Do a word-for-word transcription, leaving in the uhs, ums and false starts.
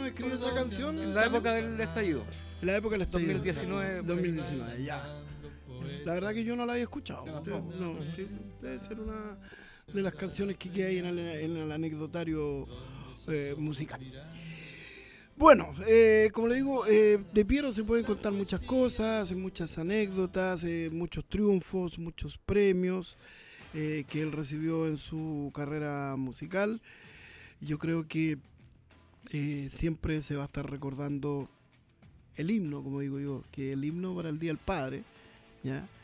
escribió esa canción? En la época del estallido. En la época del estallido. dos mil diecinueve. dos mil diecinueve, ya. La verdad que yo no la había escuchado. Yo tampoco. No, sí, debe ser una de las canciones que queda ahí en el, en el anecdotario eh, musical. Bueno, eh, como le digo, eh, de Piero se pueden contar muchas cosas, muchas anécdotas, eh, muchos triunfos, muchos premios eh, que él recibió en su carrera musical. Yo creo que eh, siempre se va a estar recordando el himno, como digo yo, que el himno para el Día del Padre, ¿ya?